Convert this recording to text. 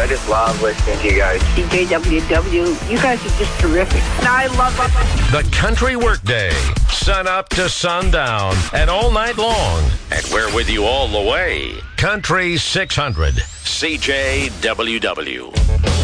I just love listening to you guys. CJWW, you guys are just terrific. And I love it. The Country Workday, sun up to sundown and all night long. And we're with you all the way. Country 600. CJWW.